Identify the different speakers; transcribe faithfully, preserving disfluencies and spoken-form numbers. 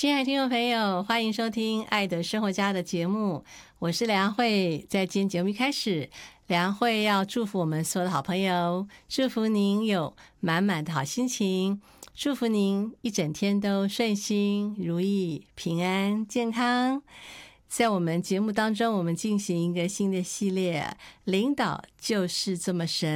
Speaker 1: 亲爱的听众朋友，欢迎收听《爱的生活家》的节目，我是梁慧。在今天节目一开始，梁慧要祝福我们所有的好朋友，祝福您有满满的好心情，祝福您一整天都顺心如意、平安健康。在我们节目当中，我们进行一个新的系列，领导就是这么神。